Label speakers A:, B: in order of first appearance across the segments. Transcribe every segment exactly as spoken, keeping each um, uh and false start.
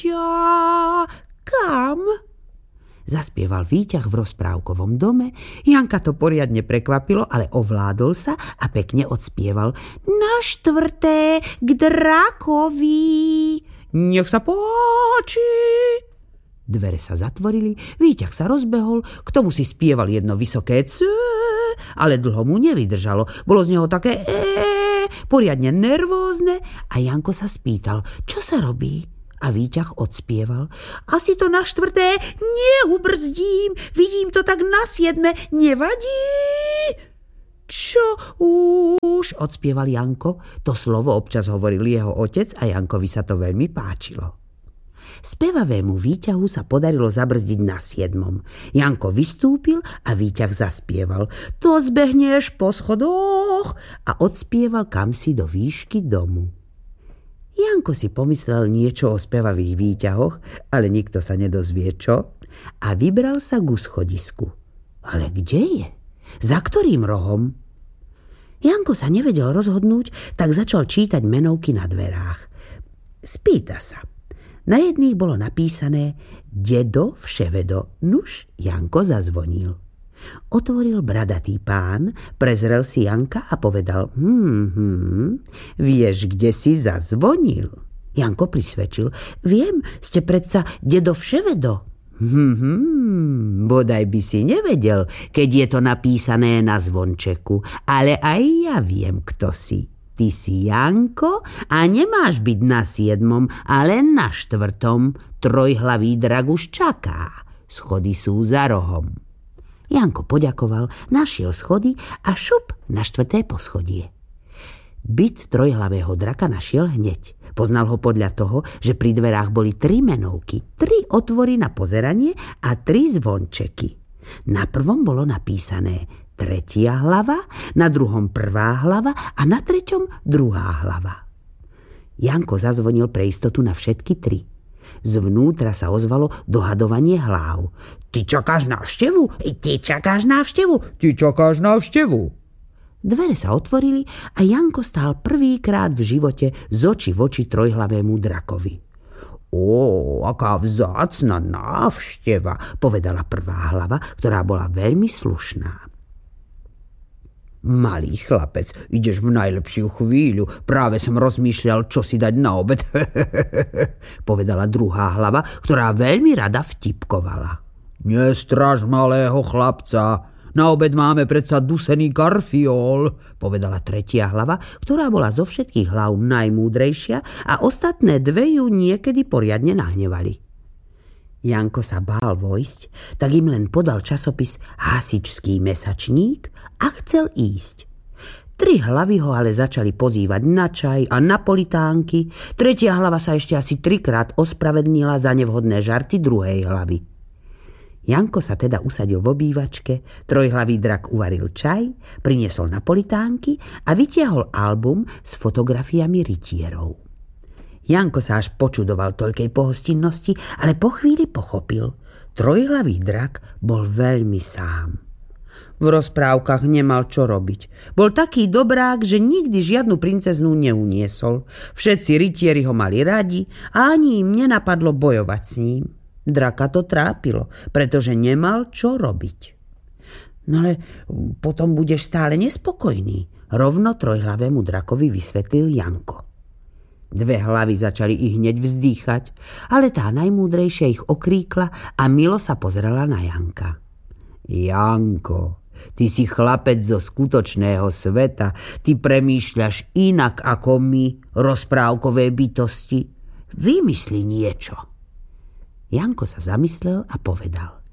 A: Ja, kam? Zaspieval výťah v rozprávkovom dome. Janka to poriadne prekvapilo, ale ovládol sa a pekne odspieval. Na štvrté k drakovi. Nech sa páči. Dvere sa zatvorili, výťah sa rozbehol, k tomu si spieval jedno vysoké C, ale dlho mu nevydržalo. Bolo z neho také E, poriadne nervózne a Janko sa spýtal, čo sa robí? A výťah odspieval. Asi to na štvrté neubrzdím, vidím to tak na siedme, nevadí? Čo už? Odspieval Janko. To slovo občas hovoril jeho otec a Jankovi sa to veľmi páčilo. Spevavému výťahu sa podarilo zabrzdiť na siedmom. Janko vystúpil a výťah zaspieval. To zbehneš po schodoch a odspieval kamsi do výšky domu. Janko si pomyslel niečo o spevavých výťahoch, ale nikto sa nedozvie čo, a vybral sa ku schodisku. Ale kde je? Za ktorým rohom? Janko sa nevedel rozhodnúť, tak začal čítať menovky na dverách. Spýta sa. Na jedných bolo napísané Dedo vševedo. Nuž, Janko zazvonil. Otvoril bradatý pán, prezrel si Janka a povedal, hm, hm, vieš, kde si zazvonil? Janko prisvedčil, viem, ste predsa dedo vševedo. Hm, hm, bodaj by si nevedel, keď je to napísané na zvončeku, ale aj ja viem, kto si. Ty si Janko a nemáš byť na siedmom, ale na štvrtom. Trojhlavý drak už čaká. Schody sú za rohom. Janko poďakoval, našiel schody a šup na štvrté poschodie. Byt trojhlavého draka našiel hneď. Poznal ho podľa toho, že pri dverách boli tri menovky, tri otvory na pozeranie a tri zvončeky. Na prvom bolo napísané tretia hlava, na druhom prvá hlava a na treťom druhá hlava. Janko zazvonil pre istotu na všetky tri. Zvnútra sa ozvalo dohadovanie hlav. Ty čakáš návštevu? Ty čakáš návštevu? Ty čakáš návštevu? Dvere sa otvorili a Janko stál prvýkrát v živote z oči v oči trojhlavému drakovi. Ó, aká vzácna návšteva, povedala prvá hlava, ktorá bola veľmi slušná. Malý chlapec, ideš v najlepšiu chvíľu. Práve som rozmýšľal, čo si dať na obed, povedala druhá hlava, ktorá veľmi rada vtipkovala. Nestraž malého chlapca, na obed máme predsa dusený karfiol, povedala tretia hlava, ktorá bola zo všetkých hlav najmúdrejšia a ostatné dve ju niekedy poriadne nahnevali. Janko sa bál vojsť, tak im len podal časopis Hasičský mesačník a chcel ísť. Tri hlavy ho ale začali pozývať na čaj a napolitánky, tretia hlava sa ešte asi trikrát ospravedlnila za nevhodné žarty druhej hlavy. Janko sa teda usadil v obývačke, trojhlavý drak uvaril čaj, priniesol napolitánky a vytiahol album s fotografiami rytierov. Janko sa až počudoval toľkej pohostinnosti, ale po chvíli pochopil. Trojhlavý drak bol veľmi sám. V rozprávkach nemal čo robiť. Bol taký dobrák, že nikdy žiadnu princeznú neuniesol. Všetci rytieri ho mali radi a ani im nenapadlo bojovať s ním. Draka to trápilo, pretože nemal čo robiť. No ale potom budeš stále nespokojný, rovno trojhlavému drakovi vysvetlil Janko. Dve hlavy začali i hneď vzdýchať, ale tá najmúdrejšia ich okríkla a milo sa pozrela na Janka. Janko, ty si chlapec zo skutočného sveta, ty premýšľaš inak ako my, rozprávkové bytosti. Vymysli niečo. Janko sa zamyslel a povedal.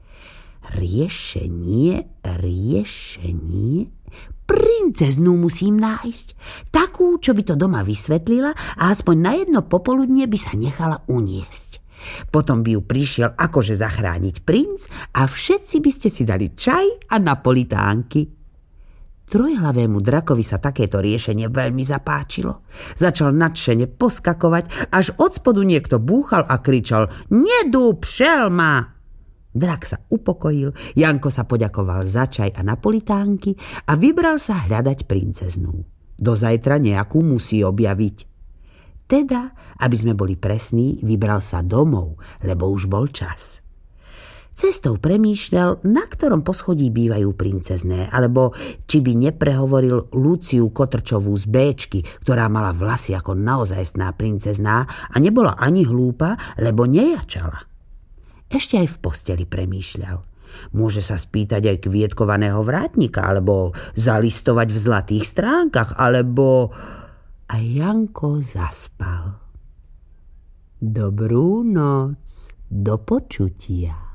A: Riešenie, riešenie... Princeznú musím nájsť. Takú, čo by to doma vysvetlila a aspoň na jedno popoludnie by sa nechala uniesť. Potom by ju prišiel akože zachrániť princ a všetci by ste si dali čaj a napolitánky. Trojhlavému drakovi sa takéto riešenie veľmi zapáčilo. Začal nadšene poskakovať, až od spodu niekto búchal a kričal Nedú, pšelma! Drak sa upokojil, Janko sa poďakoval za čaj a napolitánky a vybral sa hľadať princeznú. Do zajtra nejakú musí objaviť. Teda, aby sme boli presní, vybral sa domov, lebo už bol čas. Cestou premýšľal, na ktorom poschodí bývajú princezné, alebo či by neprehovoril Luciu Kotrčovú z Béčky, ktorá mala vlasy ako naozajstná princezná a nebola ani hlúpa, lebo nejačala. Ešte aj v posteli premýšľal. Môže sa spýtať aj kvietkovaného vrátnika, alebo zalistovať v zlatých stránkach, alebo... A Janko zaspal. Dobrú noc, do počutia.